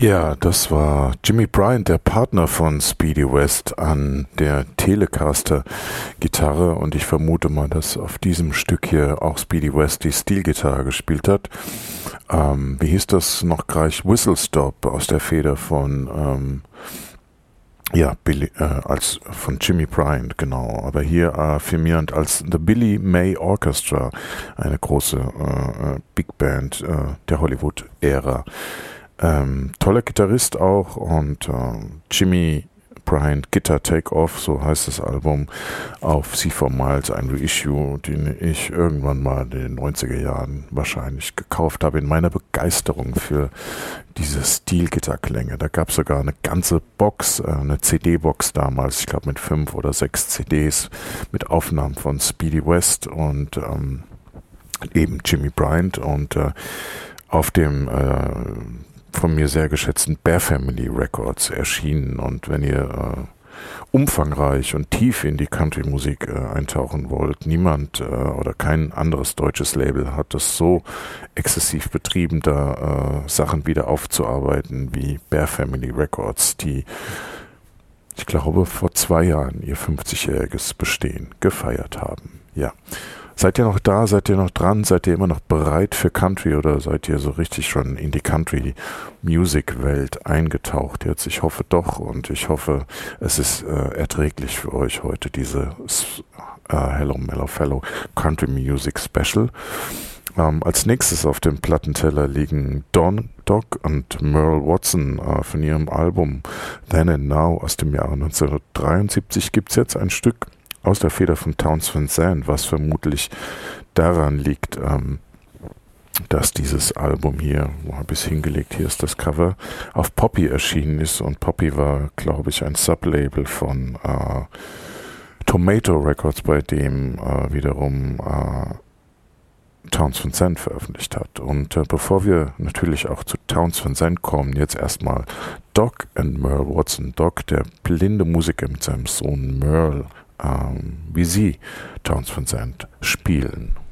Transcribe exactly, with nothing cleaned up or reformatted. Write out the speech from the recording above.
Ja, das war Jimmy Bryant, der Partner von Speedy West an der Telecaster-Gitarre, und ich vermute mal, dass auf diesem Stück hier auch Speedy West die Stilgitarre gespielt hat. Ähm, wie hieß das noch gleich? Whistle Stop aus der Feder von ähm, ja, Billy, äh, als von Jimmy Bryant, genau. Aber hier äh, firmierend als The Billy May Orchestra, eine große äh, Big Band äh, der Hollywood-Ära. Ähm, toller Gitarrist auch, und äh, Jimmy Bryant Guitar Take Off, so heißt das Album, auf C four Miles, ein Reissue, den ich irgendwann mal in den neunziger Jahren wahrscheinlich gekauft habe, in meiner Begeisterung für diese Steel-Gitarklänge. Da gab es sogar eine ganze Box, äh, eine C D-Box damals, ich glaube mit fünf oder sechs C Ds mit Aufnahmen von Speedy West und ähm, eben Jimmy Bryant, und äh, auf dem äh, von mir sehr geschätzten Bear Family Records erschienen. Und wenn ihr äh, umfangreich und tief in die Country-Musik äh, eintauchen wollt, niemand äh, oder kein anderes deutsches Label hat es so exzessiv betrieben, da äh, Sachen wieder aufzuarbeiten wie Bear Family Records, die, ich glaube, vor zwei Jahren ihr fünfzigjähriges Bestehen gefeiert haben. Ja. Seid ihr noch da? Seid ihr noch dran? Seid ihr immer noch bereit für Country, oder seid ihr so richtig schon in die Country-Music-Welt eingetaucht jetzt? Ich hoffe doch, und ich hoffe, es ist äh, erträglich für euch heute, diese äh, Hello Mellow Fellow Country Music Special. Ähm, als nächstes auf dem Plattenteller liegen Don Doc und Merle Watson äh, von ihrem Album Then and Now aus dem Jahr neunzehnhundertdreiundsiebzig. Gibt es jetzt ein Stück aus der Feder von Townes Van Zandt, was vermutlich daran liegt, ähm, dass dieses Album hier, wo habe ich es hingelegt, hier ist das Cover, auf Poppy erschienen ist, und Poppy war, glaube ich, ein Sublabel von äh, Tomato Records, bei dem äh, wiederum äh, Townes Van Zandt veröffentlicht hat. Und äh, bevor wir natürlich auch zu Townes Van Zandt kommen, jetzt erstmal Doc and Merle Watson. Doc, der blinde Musiker mit seinem Sohn Merle, ähm, wie sie Townes Van Zandt spielen.